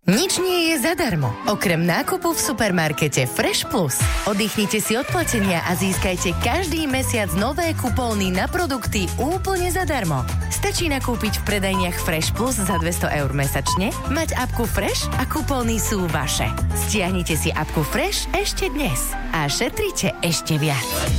Nič nie je zadarmo, okrem nákupu v supermarkete Fresh Plus. Oddychnite si od platenia a získajte každý mesiac nové kupóny na produkty úplne zadarmo. Stačí nakúpiť v predajniach Fresh Plus za 200 eur mesačne, mať apku Fresh a kupóny sú vaše. Stiahnite si apku Fresh ešte dnes a šetrite ešte viac.